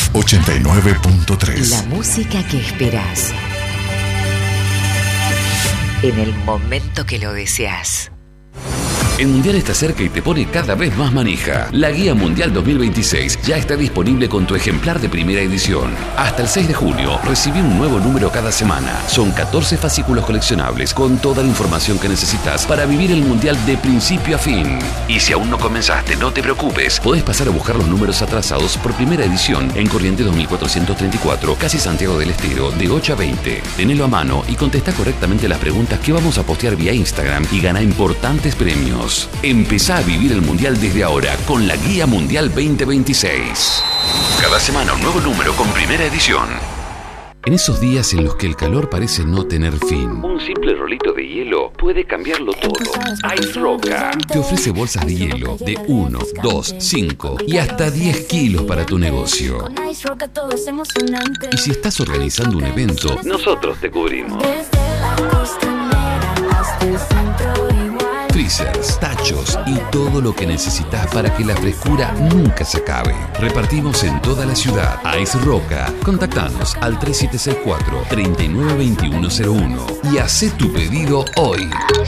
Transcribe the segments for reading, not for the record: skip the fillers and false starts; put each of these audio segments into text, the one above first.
89.3. La música que esperás en el momento que lo deseas. El Mundial está cerca y te pone cada vez más manija. La Guía Mundial 2026 ya está disponible con tu ejemplar de primera edición. Hasta el 6 de junio, recibí un nuevo número cada semana. Son 14 fascículos coleccionables con toda la información que necesitas para vivir el Mundial de principio a fin. Y si aún no comenzaste, no te preocupes. Podés pasar a buscar los números atrasados por primera edición en Corrientes 2434, casi Santiago del Estero, de 8 a 20. Tenelo a mano y contestá correctamente las preguntas que vamos a postear vía Instagram y gana importantes premios. Empezá a vivir el Mundial desde ahora con la Guía Mundial 2026. Cada semana un nuevo número con primera edición. En esos días en los que el calor parece no tener fin, un simple rolito de hielo puede cambiarlo todo. Ice Roca te ofrece bolsas de hielo de 1, 2, 5 y hasta 10 kilos para tu negocio. Y si estás organizando un evento, nosotros te cubrimos. Freezers, tachos y todo lo que necesitas para que la frescura nunca se acabe. Repartimos en toda la ciudad. Ice Roca. Contactanos al 3764-392101 y hacé tu pedido hoy.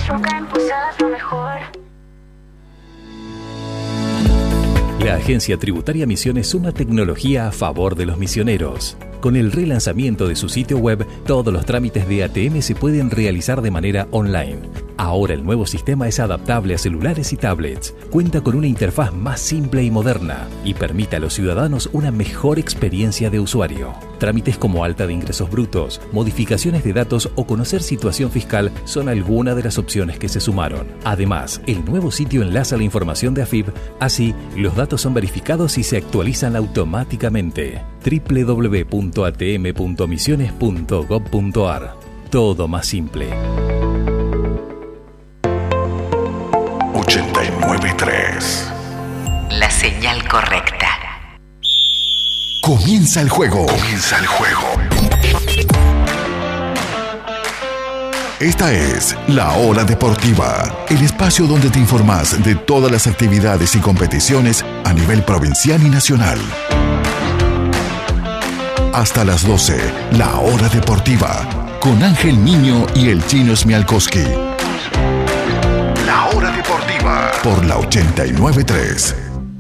La Agencia Tributaria Misiones suma tecnología a favor de los misioneros. Con el relanzamiento de su sitio web, todos los trámites de ATM se pueden realizar de manera online. Ahora el nuevo sistema es adaptable a celulares y tablets, cuenta con una interfaz más simple y moderna y permite a los ciudadanos una mejor experiencia de usuario. Trámites como alta de ingresos brutos, modificaciones de datos o conocer situación fiscal son algunas de las opciones que se sumaron. Además, el nuevo sitio enlaza la información de AFIP, así los datos son verificados y se actualizan automáticamente. www.atm.misiones.gov.ar. Todo más simple. 89.3. La señal correcta. Comienza el juego. Comienza el juego. Esta es La Hora Deportiva, el espacio donde te informás de todas las actividades y competiciones a nivel provincial y nacional. Hasta las 12, La Hora Deportiva, con Ángel Niño y el Chino Smialkowski. La Hora Deportiva, por la 89.3.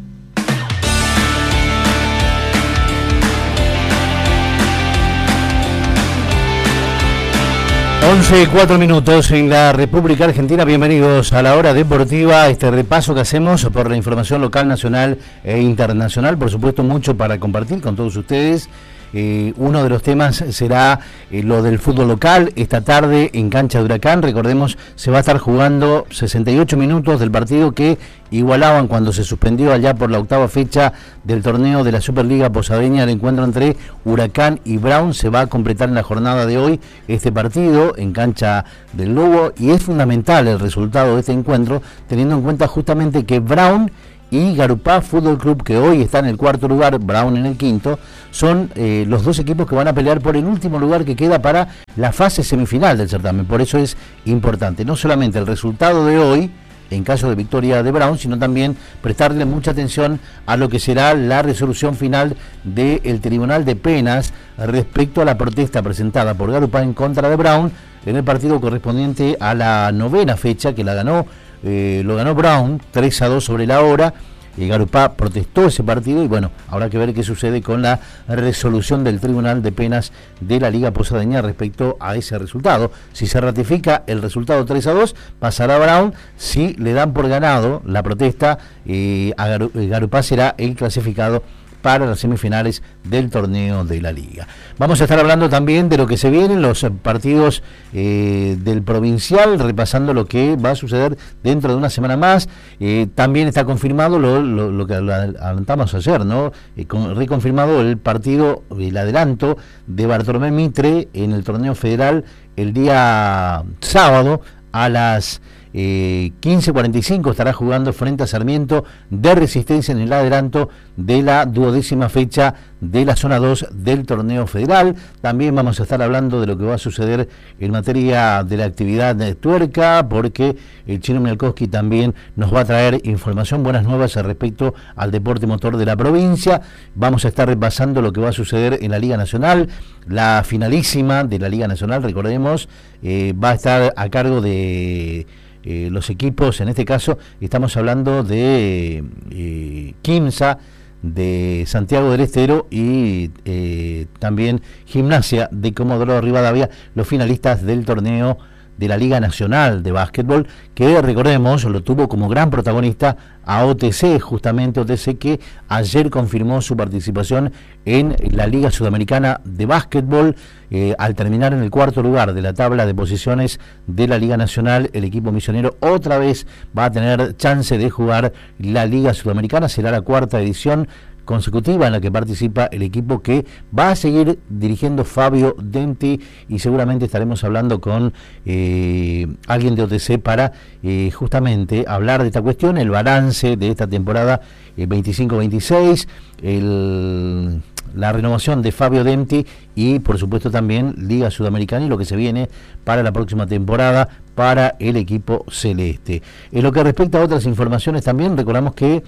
Once y 4 minutos en la República Argentina. Bienvenidos a La Hora Deportiva, este repaso que hacemos por la información local, nacional e internacional. Por supuesto, mucho para compartir con todos ustedes. Uno de los temas será lo del fútbol local. Esta tarde en cancha de Huracán, recordemos, se va a estar jugando 68 minutos del partido que igualaban cuando se suspendió allá por la octava fecha del torneo de la Superliga Posadeña. El encuentro entre Huracán y Brown se va a completar en la jornada de hoy este partido en cancha del Lobo, y es fundamental el resultado de este encuentro teniendo en cuenta justamente que Brown y Garupá Fútbol Club, que hoy está en el cuarto lugar, Brown en el quinto, son los dos equipos que van a pelear por el último lugar que queda para la fase semifinal del certamen. Por eso es importante no solamente el resultado de hoy en caso de victoria de Brown, sino también prestarle mucha atención a lo que será la resolución final del Tribunal de Penas respecto a la protesta presentada por Garupá en contra de Brown en el partido correspondiente a la novena fecha, que lo ganó Brown 3-2 sobre la hora. Garupá protestó ese partido y bueno, habrá que ver qué sucede con la resolución del Tribunal de Penas de la Liga Posadeña respecto a ese resultado. Si se ratifica el resultado 3-2, pasará Brown. Si le dan por ganado la protesta, Garupá será el clasificado para las semifinales del torneo de la Liga. Vamos a estar hablando también de lo que se viene en los partidos del provincial, repasando lo que va a suceder dentro de una semana más. También está confirmado lo que adelantamos ayer, ¿no? Reconfirmado el partido, el adelanto de Bartolomé Mitre en el torneo federal el día sábado a las 15:45 estará jugando frente a Sarmiento de Resistencia en el adelanto de la 12ª fecha de la zona 2 del torneo federal. También vamos a estar hablando de lo que va a suceder en materia de la actividad de tuerca, porque el Chino Mialkowski también nos va a traer información, buenas nuevas respecto al deporte motor de la provincia. Vamos a estar repasando lo que va a suceder en la Liga Nacional. La finalísima de la Liga Nacional, recordemos, va a estar a cargo de los equipos. En este caso estamos hablando de Quimsa de Santiago del Estero y también Gimnasia de Comodoro Rivadavia, los finalistas del torneo de la Liga Nacional de Básquetbol, que recordemos lo tuvo como gran protagonista a OTC, justamente OTC, que ayer confirmó su participación en la Liga Sudamericana de Básquetbol. Al terminar en el cuarto lugar de la tabla de posiciones de la Liga Nacional, el equipo misionero otra vez va a tener chance de jugar la Liga Sudamericana. Será la cuarta edición consecutiva en la que participa el equipo que va a seguir dirigiendo Fabio Denti, y seguramente estaremos hablando con alguien de OTC para justamente hablar de esta cuestión, el balance de esta temporada 25-26, la renovación de Fabio Denti y por supuesto también Liga Sudamericana y lo que se viene para la próxima temporada para el equipo celeste. En lo que respecta a otras informaciones también, recordamos que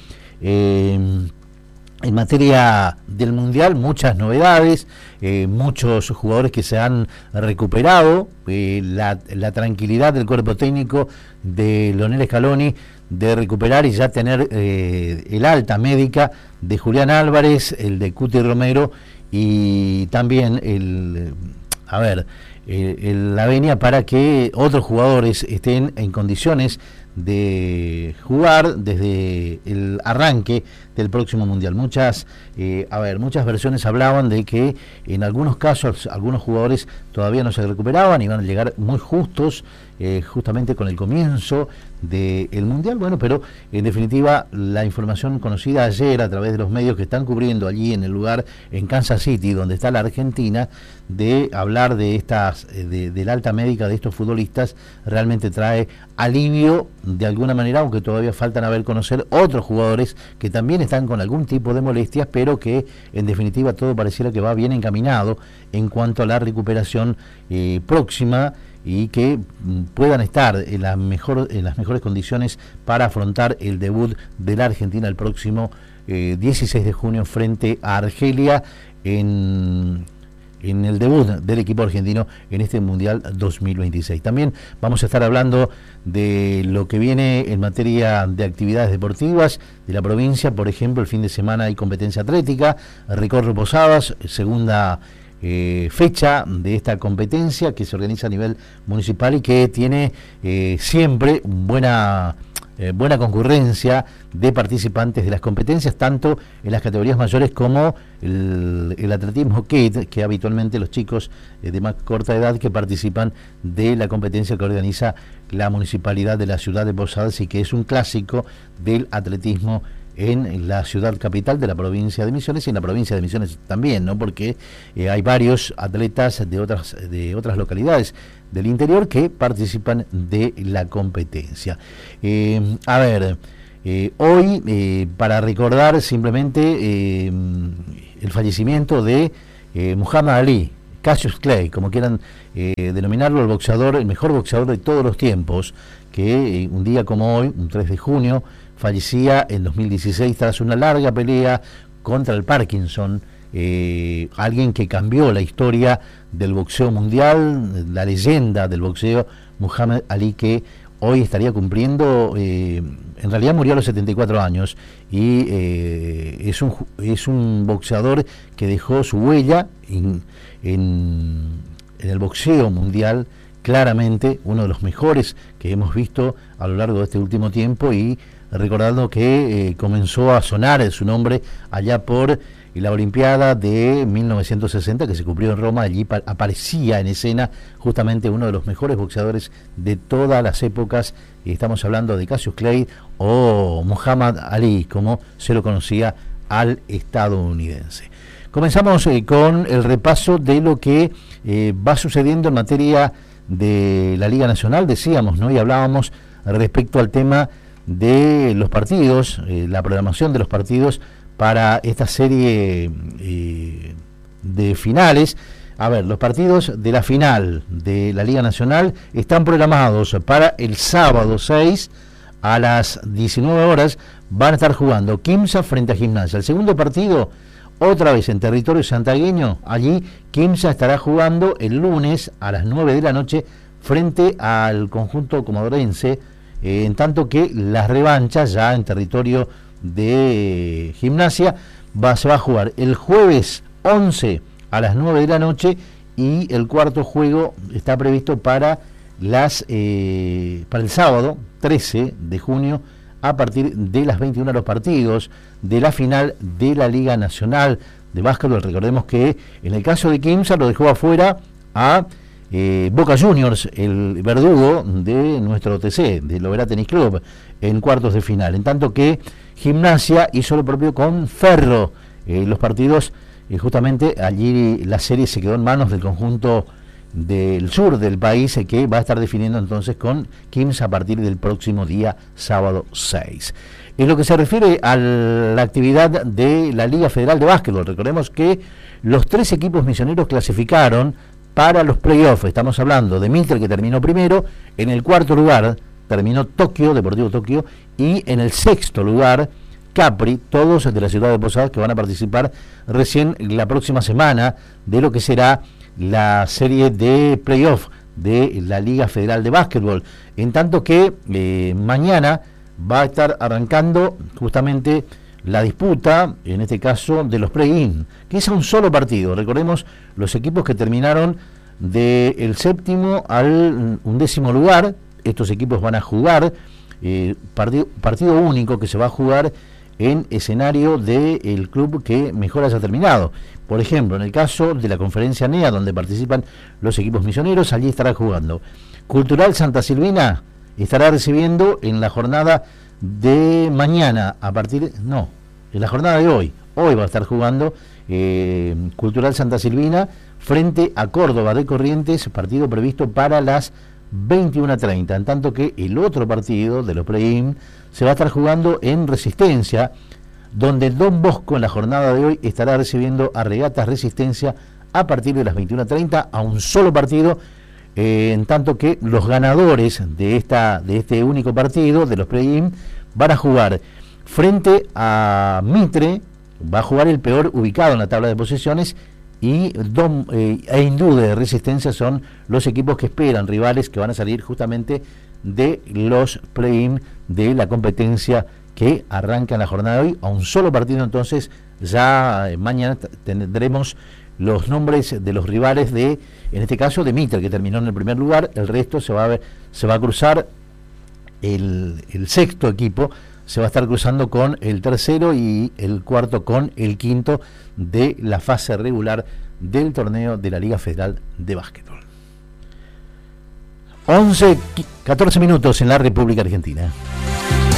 en materia del Mundial, muchas novedades, muchos jugadores que se han recuperado, la tranquilidad del cuerpo técnico de Leonel Scaloni de recuperar y ya tener el alta médica de Julián Álvarez, el de Cuti Romero y también la venia para que otros jugadores estén en condiciones de jugar desde el arranque del próximo Mundial. Muchas versiones hablaban de que en algunos casos algunos jugadores todavía no se recuperaban y van a llegar muy justos justamente con el comienzo del Mundial. Bueno, pero en definitiva la información conocida ayer a través de los medios que están cubriendo allí en el lugar, en Kansas City, donde está la Argentina, de hablar de de la alta médica de estos futbolistas, realmente trae alivio de alguna manera, aunque todavía faltan a ver conocer otros jugadores que también están con algún tipo de molestias, pero que en definitiva todo pareciera que va bien encaminado en cuanto a la recuperación próxima, y que puedan estar en las mejores condiciones para afrontar el debut de la Argentina el próximo 16 de junio frente a Argelia en el debut del equipo argentino en este Mundial 2026. También vamos a estar hablando de lo que viene en materia de actividades deportivas de la provincia. Por ejemplo, el fin de semana hay competencia atlética, Recorre Posadas, segunda fecha de esta competencia que se organiza a nivel municipal y que tiene siempre buena concurrencia de participantes de las competencias, tanto en las categorías mayores como el atletismo KID, que habitualmente los chicos de más corta edad que participan de la competencia que organiza la municipalidad de la ciudad de Posadas y que es un clásico del atletismo en la ciudad capital de la provincia de Misiones y en la provincia de Misiones también, ¿no? Porque hay varios atletas de otras localidades del interior que participan de la competencia. Hoy, para recordar simplemente el fallecimiento de Muhammad Ali, Cassius Clay, como quieran denominarlo, el mejor boxeador de todos los tiempos, que un día como hoy, un 3 de junio, fallecía en 2016 tras una larga pelea contra el Parkinson, alguien que cambió la historia del boxeo mundial, la leyenda del boxeo, Muhammad Ali, que hoy estaría cumpliendo, en realidad murió a los 74 años, y es un boxeador que dejó su huella en el boxeo mundial, claramente uno de los mejores que hemos visto a lo largo de este último tiempo, y recordando que comenzó a sonar su nombre allá por la Olimpiada de 1960 que se cumplió en Roma. Allí aparecía en escena justamente uno de los mejores boxeadores de todas las épocas, y estamos hablando de Cassius Clay o Muhammad Ali, como se lo conocía al estadounidense. Comenzamos con el repaso de lo que va sucediendo en materia de la Liga Nacional, decíamos, ¿no? Y hablábamos respecto al tema de los partidos, la programación de los partidos para esta serie de finales. A ver, los partidos de la final de la Liga Nacional están programados para el sábado 6 a las 19 horas. Van a estar jugando Quimsa frente a Gimnasia. El segundo partido, otra vez en territorio santiagueño. Allí Quimsa estará jugando el lunes a las 9 de la noche frente al conjunto comodorense, en tanto que las revanchas ya en territorio de Gimnasia se va a jugar el jueves 11 a las 9 de la noche, y el cuarto juego está previsto para el sábado 13 de junio a partir de las 21 los partidos de la final de la Liga Nacional de Básquetbol. Recordemos que en el caso de Quimsa lo dejó afuera a Boca Juniors, el verdugo de nuestro TC, de Lovera Tenis Club, en cuartos de final, en tanto que Gimnasia hizo lo propio con Ferro. Los partidos, justamente allí la serie se quedó en manos del conjunto del sur del país, que va a estar definiendo entonces con Quimsa a partir del próximo día sábado 6. En lo que se refiere a la actividad de la Liga Federal de Básquetbol, recordemos que los 3 equipos misioneros clasificaron para los playoffs. Estamos hablando de Mitre, que terminó primero. En el cuarto lugar terminó Deportivo Tokio, y en el sexto lugar Capri, todos de la ciudad de Posadas, que van a participar recién la próxima semana de lo que será la serie de playoff de la Liga Federal de Básquetbol, en tanto que mañana va a estar arrancando justamente la disputa, en este caso de los play-in, que es a un solo partido. Recordemos los equipos que terminaron del séptimo al 11º lugar. Estos equipos van a jugar partido único, que se va a jugar en escenario del club que mejor haya terminado. Por ejemplo, en el caso de la conferencia NEA, donde participan los equipos misioneros, allí estará jugando Cultural Santa Silvina, estará recibiendo en la jornada de mañana, en la jornada de hoy va a estar jugando Cultural Santa Silvina frente a Córdoba de Corrientes, partido previsto para las 21:30, en tanto que el otro partido de los play-in se va a estar jugando en Resistencia, donde Don Bosco en la jornada de hoy estará recibiendo a Regatas Resistencia a partir de las 21:30, a un solo partido, en tanto que los ganadores de este único partido de los play-in van a jugar frente a Mitre, va a jugar el peor ubicado en la tabla de posiciones, y Hindú de Resistencia son los equipos que esperan, rivales que van a salir justamente de los play-in de la competencia que arranca en la jornada de hoy, a un solo partido. Entonces ya mañana tendremos los nombres de los rivales en este caso de Mitre, que terminó en el primer lugar. El resto se va a cruzar, el sexto equipo se va a estar cruzando con el tercero y el cuarto con el quinto de la fase regular del torneo de la Liga Federal de Básquetbol. 11:14 en la República Argentina.